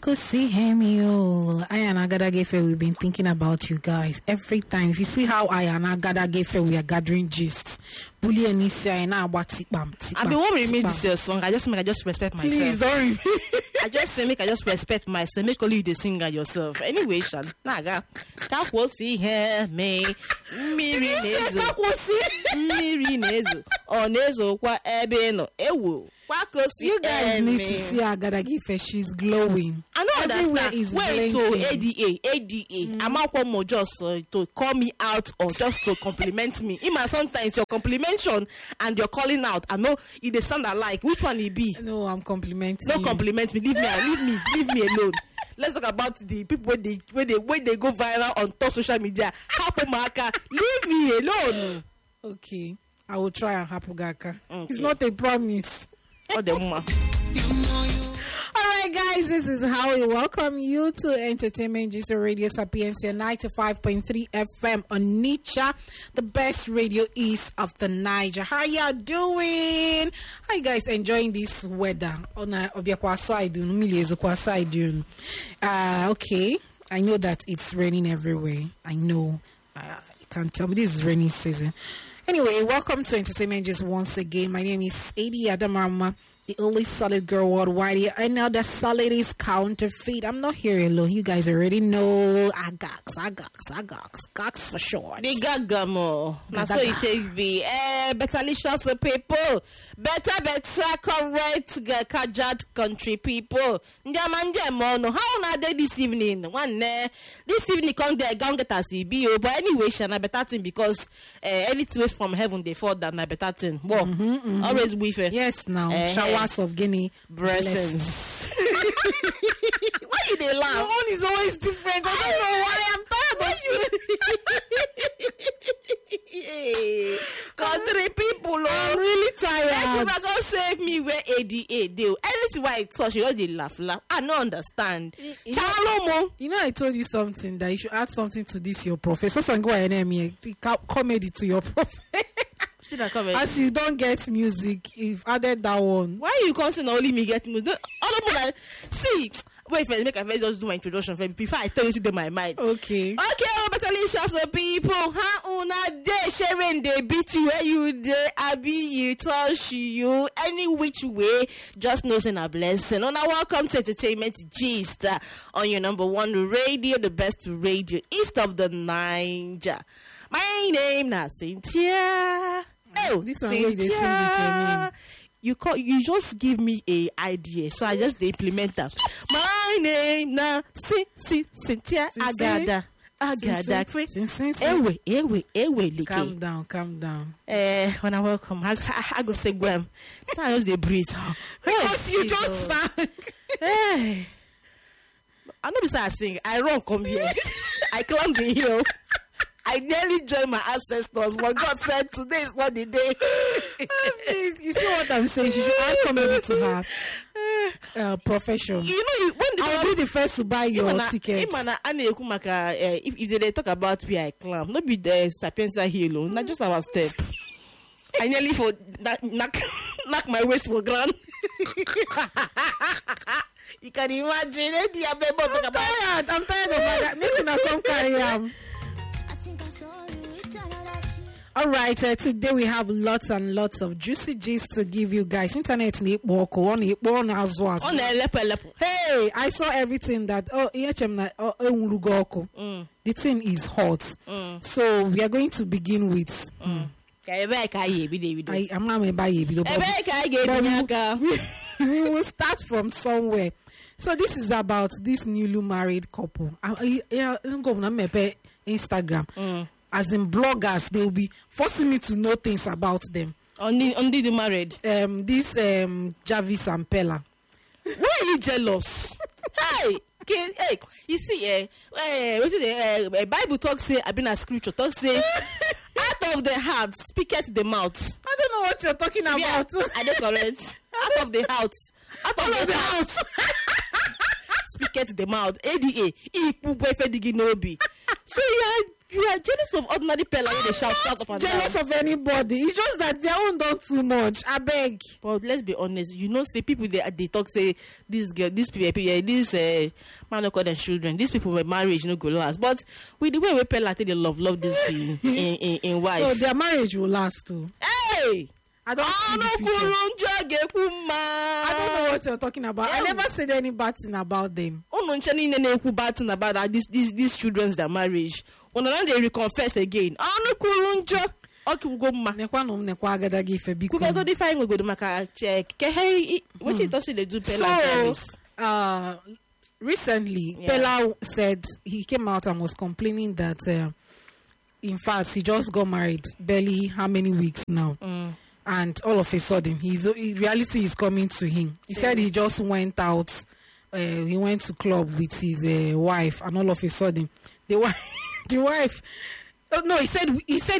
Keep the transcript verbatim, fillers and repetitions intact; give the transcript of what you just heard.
could see him, yo. I and Agada Gefe, we've been thinking about you guys every time. If you see how I and Agada Gefe, we are gathering gists. Bully and Nisia and I what tipam. I be won't remake this your song. I just make I just respect myself. Please don't remake. I just say make I just respect myself. Make only you the singer yourself. Anyway, Shan. Naga. Kako see here me. Miri nezo. Kako see. Miri nezo. O nezo kwa ebe no. Ewo. You guys need to see Agada Gefe. She's glowing. I know Everywhere that. is Wait, so blinking. A D A, A D A. Mm. I'm not more just uh, to call me out or just to compliment me. Even sometimes your complimentation and you're calling out. I know you they sound alike. Which one it be? No, I'm complimenting. No you. compliment me. Leave me, leave me, leave me alone. Let's talk about the people when they when they when they go viral on top social media. Hapo Maka, leave me alone. Okay, I will try and Hapo Gaka. Okay. It's not a promise. Oh, the woman. All right, guys, this is how we welcome you to Entertainment Gist Radio Sapiencia ninety-five point three F M on Nicha, the best radio east of the Niger. How y'all doing? How you guys enjoying this weather? On Obiakwa side, Uh okay, I know that it's raining everywhere. I know. Uh, you can't tell me this is rainy season. Anyway, welcome to Entertainment Just once again. My name is Adi Adamarama, the only solid girl worldwide. I know that solid is counterfeit. I'm not here alone. You guys already know. Agax, Agax, Agax, Gax for sure. The gagamo. That's so it take be. Eh, better licious people. Better, better, correct, kajat country people. Njamanje mono. How na day this evening? One eh, this evening come there, go get a C B O. But anyway, shana better thing because eh, anything from heaven they fall down na better thing. Wow. Mm-hmm, mm-hmm. Always with it. Yes, now uh, showers of Guinea blessings. Why you they laugh? Your own is always different. I don't know why. I'm tired of you. Country people, oh. I'm really tired. People are gonna save me where A D A do. Anything why I touch, you just they laugh, laugh. I don't understand. You Chalomo. know, you know, I told you something that you should add something to this your professor. So go ahead and me comedy to your professor. As you don't get music, you've added that one. Why are you constantly only me get music? Other people like see. Wait first, make I first just do my introduction first before I tell you to my mind. Okay. Okay, oh, better listen people. How una day sharing they beat you where you day abi you touch you any which way. Just know saying a blessing. Oh, now welcome to Entertainment Gist uh, on your number one radio, the best radio east of the Niger. My name na Cynthia. Oh, this one way they sing with your name. You call, you just give me a idea, so I just implement that. My name na si si Cynthia Agada Agada. Ewe ewe ewe like. Calm down, calm down. Eh, when I welcome, I I, I go say Gwem. So I just dey breathe because you just sang. Hey, I know this I sing. I run come here. I climb the hill. I nearly joined my ancestors, but God said today is not the day. Please, you see what I'm saying? She should add comedy to her uh, profession. You know, when I'll be the first to buy your Imana, ticket. Imana, uh, if, if they talk about where I climb, not be the Sapienza Hill, not just our step. I nearly for knock, knock, knock my waist for ground. You can imagine it. I'm tired. I'm tired of that. Make una come carry am. All right, uh, today we have lots and lots of juicy gist to give you guys. Internet ni walk on it on as well. Hey, I saw everything that oh mm. The thing is hot. Mm. So we are going to begin with. Mm. I am not buy we will start from somewhere. So this is about this newly married couple. Instagram. Mm. As in bloggers, they will be forcing me to know things about them. Only, only the married. Um, this um, Jarvis and Pella. Why are you jealous? Hey, okay, hey, you see, eh, uh, what is it? Uh, Bible talk say, I've been a scripture talk say, out of the heart speaketh the mouth. I don't know what you're talking about. Yeah, I just correct. Out of the house, out of, of the house. Speaketh the mouth. A D A. So you are You are jealous of ordinary Pella when they shout, shout up and down. Jealous of anybody. It's just that their own done too much. I beg. But let's be honest. You know, say people they they talk say this girl, this people, yeah, this uh, man no call them children. These people were marriage no go last. But with the way we Pella take they love love this in in, in, in wife. So their marriage will last too. Hey. I don't see the future. I don't know what you're talking about. I never said any bad thing about them. Oh no, Chani bad thing about that. This these these children's their marriage. When they reconfess again. Ah no kurunja. Okay, we go ma. Nekwa no nekwa agada gife biko. We go define we go do maka check. Ke hey, what you say they do Pella Jarvis? So, uh, recently, Yeah. Pella said he came out and was complaining that, uh, in fact, he just got married barely how many weeks now. Mm. And all of a sudden, his reality is coming to him. He Yeah. said he just went out. Uh, he went to club with his uh, wife, and all of a sudden, the wife, the wife. Oh, no, he said he said